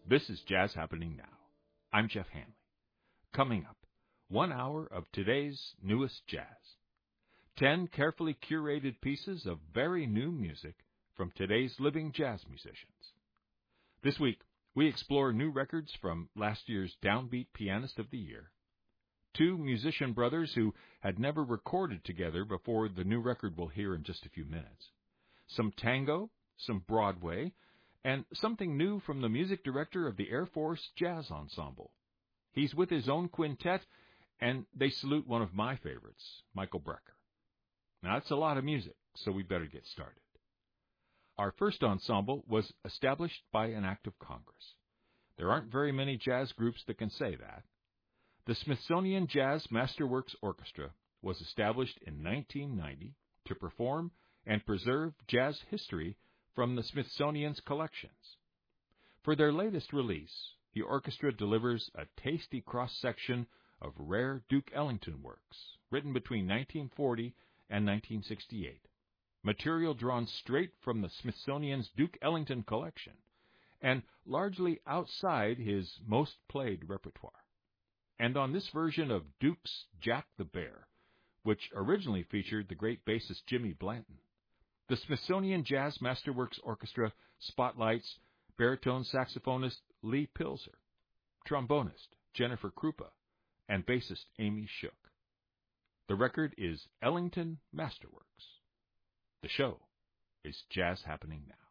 This is Jazz Happening Now. I'm Jeff Hanley. Coming up, 1 hour of today's newest jazz. 10 carefully curated pieces of very new music from today's living jazz musicians. This week, we explore new records from last year's Downbeat Pianist of the Year, 2 musician brothers who had never recorded together before the new record we'll hear in just a few minutes, some tango, some Broadway, and something new from the music director of the Air Force Jazz Ensemble. He's with his own quintet, and they salute one of my favorites, Michael Brecker. Now, that's a lot of music, so we better get started. Our first ensemble was established by an act of Congress. There aren't very many jazz groups that can say that. The Smithsonian Jazz Masterworks Orchestra was established in 1990 to perform and preserve jazz history from the Smithsonian's collections. For their latest release, the orchestra delivers a tasty cross-section of rare Duke Ellington works, written between 1940 and 1968, material drawn straight from the Smithsonian's Duke Ellington collection, and largely outside his most played repertoire. And on this version of Duke's Jack the Bear, which originally featured the great bassist Jimmy Blanton, the Smithsonian Jazz Masterworks Orchestra spotlights baritone saxophonist Lee Pilzer, trombonist Jennifer Krupa, and bassist Amy Shook. The record is Ellington Masterworks. The show is Jazz Happening Now.